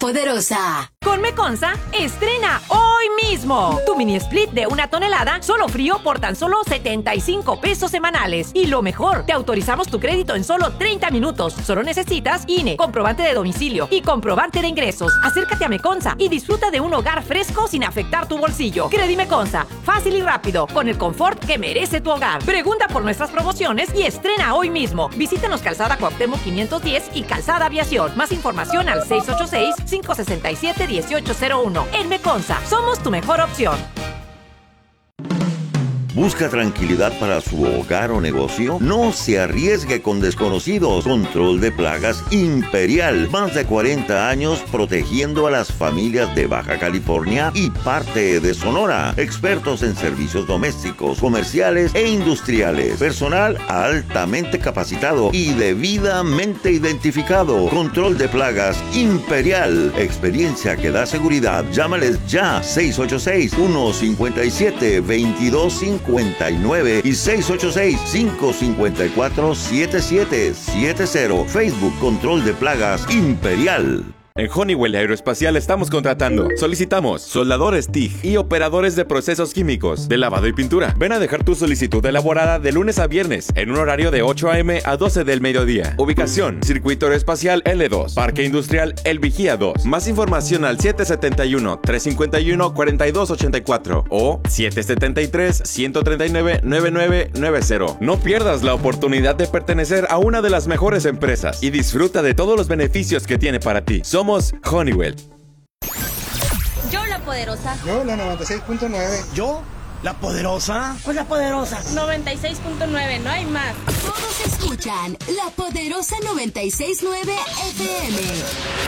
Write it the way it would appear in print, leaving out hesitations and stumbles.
Poderosa. Con Meconza, estrena hoy mismo tu mini split de 1 tonelada, solo frío por tan solo 75 pesos semanales. Y lo mejor, te autorizamos tu crédito en solo 30 minutos. Solo necesitas INE, comprobante de domicilio y comprobante de ingresos. Acércate a Meconza y disfruta de un hogar fresco sin afectar tu bolsillo. Credi Meconza, fácil y rápido, con el confort que merece tu hogar. Pregunta por nuestras promociones y estrena hoy mismo. Visítanos Calzada Cuauhtémoc 510 y Calzada Aviación. Más información al 686-567-1801. En Meconza, somos tu mejor opción. ¿Busca tranquilidad para su hogar o negocio? No se arriesgue con desconocidos. Control de Plagas Imperial. Más de 40 años protegiendo a las familias de Baja California y parte de Sonora. Expertos en servicios domésticos, comerciales e industriales. Personal altamente capacitado y debidamente identificado. Control de Plagas Imperial. Experiencia que da seguridad. Llámales ya. 686-157-2250 y 686-554-7770. Facebook Control de Plagas Imperial. En Honeywell Aeroespacial estamos contratando. Solicitamos soldadores TIG y operadores de procesos químicos, de lavado y pintura. Ven a dejar tu solicitud elaborada de lunes a viernes en un horario de 8 a.m. a 12 del mediodía. Ubicación: Circuito Aeroespacial L2, Parque Industrial El Vigía 2. Más información al 771-351-4284 o 773-139-9990. No pierdas la oportunidad de pertenecer a una de las mejores empresas y disfruta de todos los beneficios que tiene para ti. Somos Honeywell. Yo la poderosa. Yo la 96.9. Yo la poderosa. Pues la poderosa. 96.9, no hay más. Todos escuchan La Poderosa 96.9 FM.